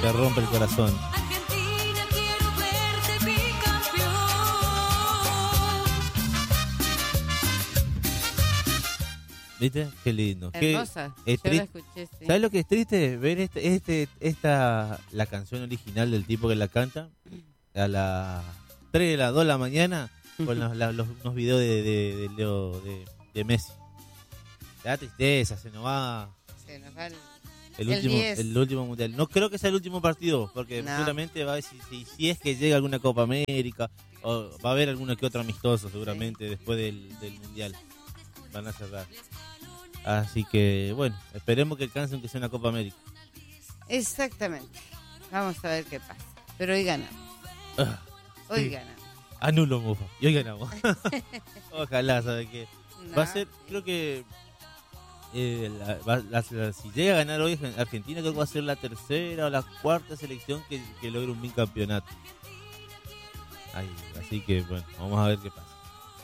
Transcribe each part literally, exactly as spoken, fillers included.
te rompe el corazón. Argentina, quiero verte bicampeón. ¿Viste? Qué lindo. Qué- Hermosa. es Yo la tri- escuché, sí. ¿Sabes lo que es triste? Ver este, este, esta, la canción original del tipo que la canta a las tres de las dos de la mañana con los, la- los, unos videos de, de, de Leo, de, de Messi. Da tristeza, se nos va Se nos va el- el El último, diez. el último mundial. No creo que sea el último partido, porque No. seguramente va a si, si, si es que llega alguna Copa América, o va a haber alguno que otro amistoso seguramente después del, del mundial. Van a cerrar. Así que, bueno, esperemos que alcancen que sea una Copa América. Exactamente. Vamos a ver qué pasa. Pero hoy ganamos. Ah, Hoy sí. ganamos. Anulo, Mufa. Y hoy ganamos. Ojalá, ¿sabe qué? Va a No, ser, creo que eh, la- va- la- la- si llega a ganar hoy Argentina, creo que va a ser la tercera o la cuarta selección que, que logre un bicampeonato. Ay, así que, bueno, vamos a ver qué pasa.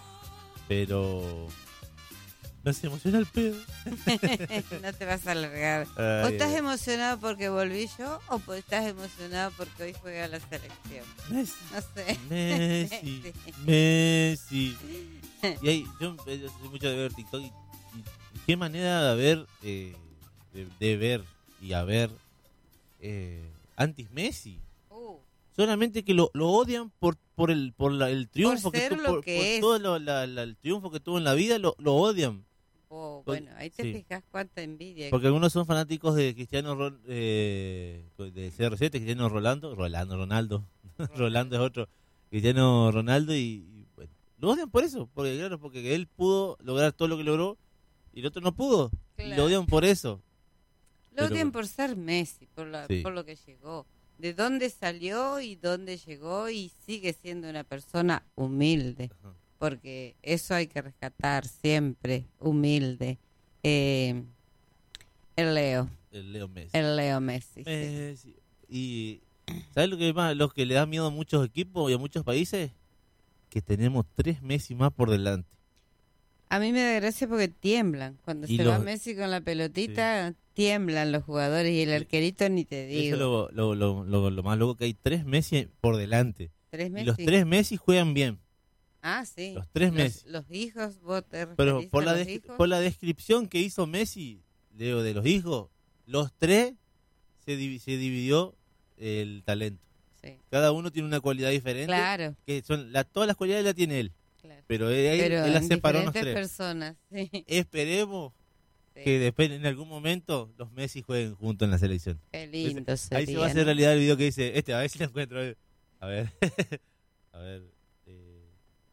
Pero no se emociona el pedo. no te vas a alargar. Ay, ¿O estás ay. emocionado porque volví yo o po- estás emocionado porque hoy juega la selección? Messi, No sé. Messi, Sí. Messi. Y ahí, yo, yo soy mucho de ver TikTok y, y qué manera de ver, eh, de, de ver y a ver eh, anti-Messi. Uh, Solamente que lo, lo odian por por el por la- el triunfo Por ser que tu- lo por, que por es. todo lo- la- la- el triunfo que tuvo en la vida, lo, lo odian. oh, bueno, ahí te Sí. fijas cuánta envidia. Porque algunos son fanáticos de Cristiano Ron- eh, de C R siete, Cristiano Rolando, Rolando, Ronaldo, Rolando es otro, Cristiano Ronaldo y, y, bueno, lo odian por eso, porque claro, porque él pudo lograr todo lo que logró y el otro no pudo, y Claro. lo odian por eso. Lo pero odian bueno. por ser Messi, por, la, Sí. por lo que llegó. De dónde salió y dónde llegó y sigue siendo una persona humilde. Ajá. Porque eso hay que rescatar siempre, humilde. Eh, el Leo, El Leo Messi. el Leo Messi. sí. Messi. Y ¿sabes lo que más, lo que le da miedo a muchos equipos y a muchos países? Que tenemos tres Messi más por delante. A mí me da gracia porque tiemblan. Cuando Y se los- va Messi con la pelotita, tiemblan los jugadores y el Sí. arquerito ni te Eso digo. es lo, lo, lo, lo, lo más loco, que hay tres Messi por delante. ¿Tres Y Messi? los tres Messi juegan bien. Ah, sí. Los tres Messi. Los hijos, vos te Pero referís por a la, los des- hijos? por la descripción que hizo Messi, Leo, de los hijos, los tres se, divi- se dividió el talento. Sí. Cada uno tiene una cualidad diferente. Claro, Que son la, todas las cualidades las tiene él. claro. Pero él, Pero él las en separó en los diferentes tres. personas, sí. Esperemos Sí. que después en algún momento los Messi jueguen juntos en la selección. Qué lindo Ahí sería, se va a hacer ¿no? realidad el video que dice, este, a ver si lo encuentro. A ver. A ver. Eh.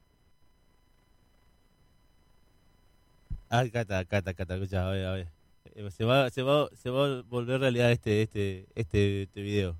Ah, acá está, acá está, acá está, escucha, a ver, a ver. Eh, Se va, se va, se va a volver realidad este, este, este, este video.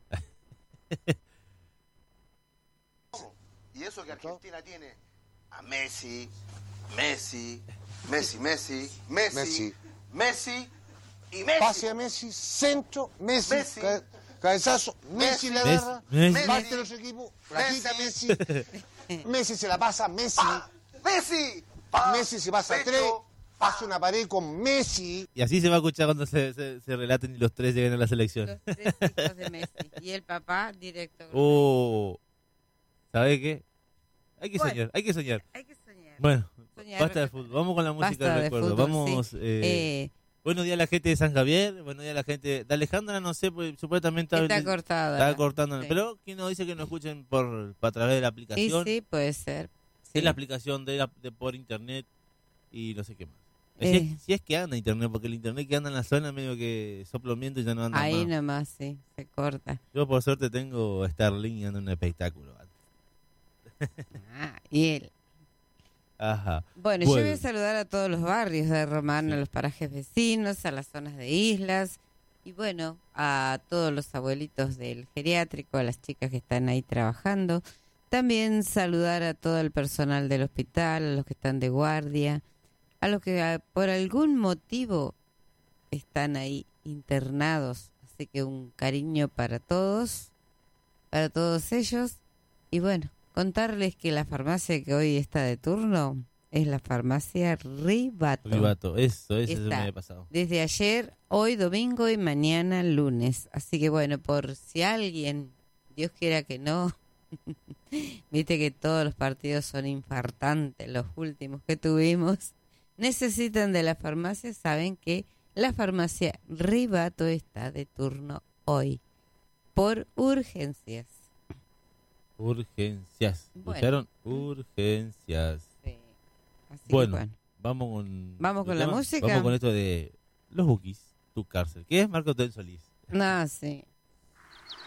Y eso que Argentina tiene a Messi, Messi, Messi, Messi, Messi, Messi. Messi y Messi. Pase a Messi, centro, Messi, Messi. ca- cabezazo, Messi, Messi. la Messi. agarra, Messi. parte los equipos, la Messi. quita Messi, Messi se la pasa, Messi, ¡Pa! Messi. ¡Pa! Messi se pasa a Pecho. tres, pasa una pared con Messi. Y así se va a escuchar cuando se, se, se relaten y los tres lleguen a la selección. Los tres hijos de Messi. Y el papá directo. Oh, ¿sabe qué? Hay que Bueno. soñar, hay que soñar. Hay que soñar. Bueno, Soñar. basta de fútbol. Vamos con la música Basta de de recuerdo. fútbol, Vamos. sí. eh, Eh, buenos días a la gente de San Javier. Buenos días a la gente de Alejandra. No sé, pues, supuestamente está está, cortada. está cortando. Sí. Pero ¿quién nos dice que nos escuchen por, a través de la Y aplicación? sí, puede ser. Es Sí. la aplicación de, la- de por internet y no sé qué más. Si, Eh. es, si es que anda internet, porque el internet que anda en la zona medio que soplo viento y ya no anda Ahí más. nomás, sí, se corta. Yo por suerte tengo Starlink y ando en un espectáculo. Ah, y él. Ajá. Bueno, Bueno. yo voy a saludar a todos los barrios de Román, Sí. a los parajes vecinos, a las zonas de islas y bueno, a todos los abuelitos del geriátrico, a las chicas que están ahí trabajando. También saludar a todo el personal del hospital, a los que están de guardia, a los que ah, por algún motivo están ahí internados. Así que un cariño para todos, para todos ellos. Y bueno, contarles que la farmacia que hoy está de turno es la farmacia Ribato. Ribato, eso, eso se me Está había pasado. desde ayer, hoy domingo y mañana lunes. Así que bueno, por si alguien, Dios quiera que no, viste que todos los partidos son infartantes, los últimos que tuvimos, necesitan de la farmacia, saben que la farmacia Ribato está de turno hoy, por urgencias. Urgencias. Bueno. ¿Escucharon? Urgencias. Sí. Así Bueno, que bueno. vamos con... ¿Vamos con ¿el la tema? música? Vamos con esto de Los Bookies, Tu Cárcel. ¿Qué es Marco Antonio Solís? No, sí.